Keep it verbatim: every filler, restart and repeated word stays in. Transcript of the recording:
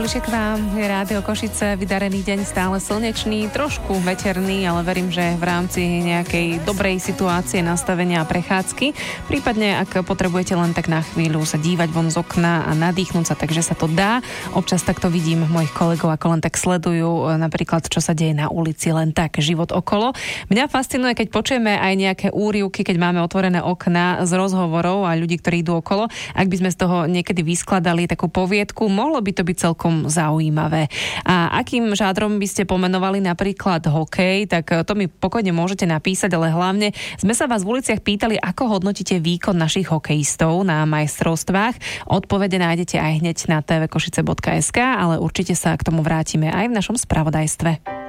bližšie k vám. Je Rádio Košice, vydarený deň, stále slnečný, trošku veterný, ale verím, že v rámci nejakej dobrej situácie nastavenia a prechádzky. Prípadne, ak potrebujete len tak na chvíľu sa dívať von z okna a nadýchnúť sa, takže sa to dá. Občas takto vidím mojich kolegov, ako len tak sledujú napríklad, čo sa deje na ulici, len tak, život okolo. Mňa fascinuje, keď počujeme aj nejaké úryvky, keď máme otvorené okná z rozhovorov a ľudí, ktorí idú okolo. Ak by sme z toho niekedy vyskladali takú poviedku, mohlo by to byť celkom zaujímavé. A akým žádrom by ste pomenovali napríklad hokej, tak to mi pokojne môžete napísať, ale hlavne sme sa vás v uliciach pýtali, ako hodnotíte výkon našich hokejistov na majstrovstvách. Odpovede nájdete aj hneď na té vé košice bodka es ká, ale určite sa k tomu vrátime aj v našom spravodajstve.